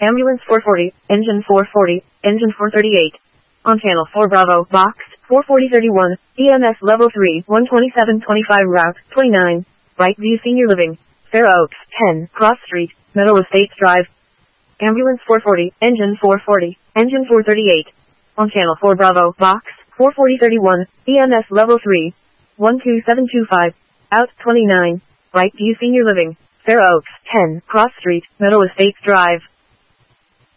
Ambulance 440, engine 440, engine 438. On channel 4 Bravo, box 44031, EMS level 3, 12725 route 29, Brightview Senior Living, Fair Oaks, 10, Cross Street, Meadow Estates Drive. Ambulance 440, engine 440, engine 438. On channel 4 Bravo, box 44031, EMS level 3, 12725, out 29, Brightview Senior Living, Fair Oaks, 10, Cross Street, Meadow Estates Drive.